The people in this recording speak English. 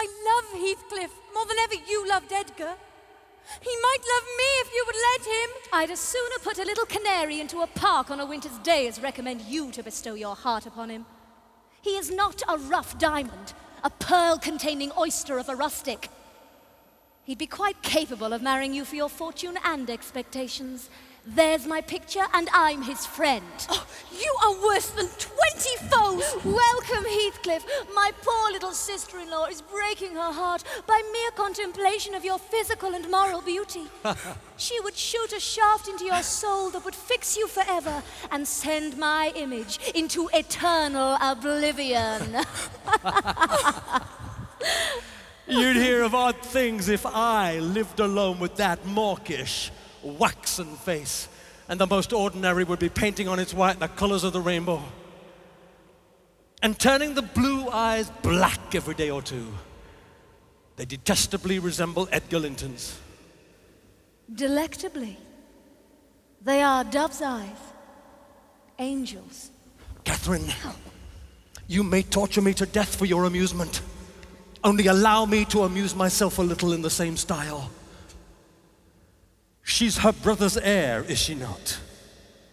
I love Heathcliff more than ever you loved Edgar. He might love me if you would let him. I'd as sooner put a little canary into a park on a winter's day as recommend you to bestow your heart upon him. He is not a rough diamond, a pearl-containing oyster of a rustic. He'd be quite capable of marrying you for your fortune and expectations. There's my picture, and I'm his friend. Oh, you are worse than 20 foes. Welcome, Heathcliff. My poor little sister-in-law is breaking her heart by mere contemplation of your physical and moral beauty. She would shoot a shaft into your soul that would fix you forever and send my image into eternal oblivion. You'd hear of odd things if I lived alone with that mawkish, waxen face, and the most ordinary would be painting on its white the colors of the rainbow and turning the blue eyes black every day or two. They detestably resemble Edgar Linton's. Delectably. They are dove's eyes, angels. Catherine, you may torture me to death for your amusement. Only allow me to amuse myself a little in the same style. She's her brother's heir, is she not?